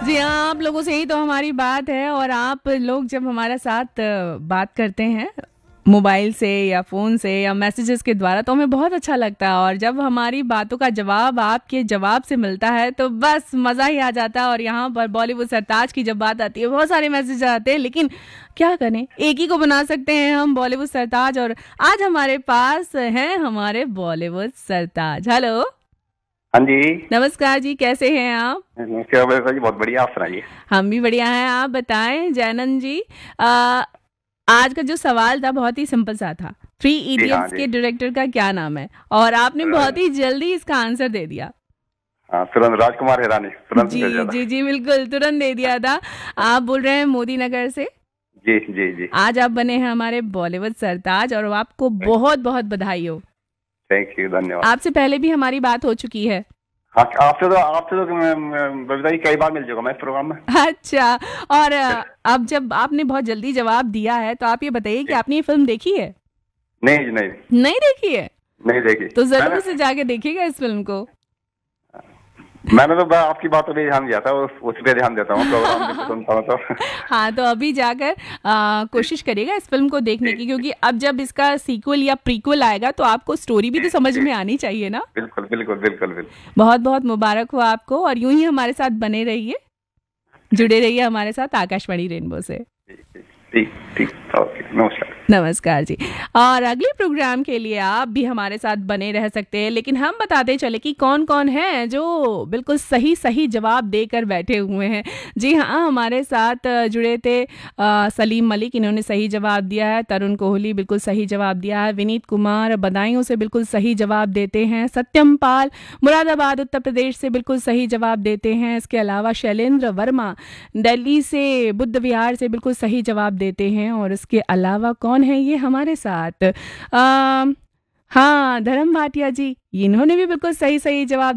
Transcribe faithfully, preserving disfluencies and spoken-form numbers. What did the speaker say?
जी हाँ, आप लोगों से ही तो हमारी बात है और आप लोग जब हमारे साथ अ, बात करते हैं मोबाइल से या फ़ोन से या मैसेजेस के द्वारा तो हमें बहुत अच्छा लगता है और जब हमारी बातों का जवाब आपके जवाब से मिलता है तो बस मज़ा ही आ जाता है। और यहाँ पर बॉलीवुड सरताज की जब बात आती है बहुत सारे मैसेज आते हैं, लेकिन क्या करें, एक ही को बना सकते हैं हम बॉलीवुड सरताज। और आज हमारे पास हैं हमारे बॉलीवुड सरताज। हेलो, हाँ जी। नमस्कार जी, कैसे हैं आप? क्या वैसा जी, बहुत बढ़िया। आप सुनाइए। हम भी बढ़िया हैं। आप बताएं जैनन जी, आ, आज का जो सवाल था बहुत ही सिंपल सा था। थ्री जी हाँ इडियट्स जी। के डायरेक्टर का क्या नाम है? और आपने बहुत अ, ही जल्दी इसका आंसर दे दिया। हाँ, तुरंत राजकुमार हिरानी, तुरंत मिल जी जाता। जी जी, बिल्कुल तुरंत दे दिया था। आप बोल रहे हैं मोदी नगर से। जी जी जी। आज आप बने हैं हमारे बॉलीवुड सरताज और आपको बहुत बहुत बधाई हो। थैंक यू, धन्यवाद। आपसे पहले भी हमारी बात हो चुकी है। हाँ, आपसे तो आपसे तो मैं- मैं- बबीता जी कई बार मिल चुका मैं इस प्रोग्राम में। अच्छा, और अ, अब जब आपने बहुत जल्दी जवाब दिया है तो आप ये बताइए कि जी। आपने ये फिल्म देखी है? नहीं जी, नहीं। नहीं देखी है नहीं देखी। तो मैंने जरूर से जाके देखिएगा इस फिल्म को। मैंने तो बस आपकी बातों पे ध्यान दिया था, उस उस पे ध्यान देता हूँ, प्रोग्राम जब सुनता हूँ तो। हाँ, तो अभी जाकर आ, जी कोशिश करिएगा इस फिल्म को देखने जी की, जी क्योंकि अब जब इसका सीक्वल या प्रीक्वल आएगा तो आपको स्टोरी भी जी तो समझ जी। में आनी चाहिए ना। बिल्कुल बिल्कुल बिल्कुल बिल्कुल। बहुत बहुत मुबारक हो आपको और यूं ही हमारे साथ बने रहिए, ठीक। जुड़े रहिए हमारे साथ आकाशवाणी रेनबो से। ठीक ठीक ठीक ठीक। ओके, नमस्कार। नमस्कार जी। और अगले प्रोग्राम के लिए आप भी हमारे साथ बने रह सकते हैं, लेकिन हम बताते चले कि कौन कौन है जो बिल्कुल सही सही जवाब देकर बैठे हुए हैं। जी हाँ, हमारे साथ अ, जुड़े थे अ, सलीम मलिक, इन्होंने सही जवाब दिया है। तरुण कोहली बिल्कुल सही जवाब दिया है। विनीत कुमार बदायूं से बिल्कुल सही जवाब देते हैं। सत्यम पाल मुरादाबाद उत्तर प्रदेश से बिल्कुल सही जवाब देते हैं। इसके अलावा शैलेंद्र वर्मा दिल्ली से बुद्ध विहार से बिल्कुल सही जवाब देते हैं। और इसके अलावा कौन है ये हमारे साथ? आ, हाँ, धर्म भाटिया जी, इन्होंने भी बिल्कुल सही सही जवाब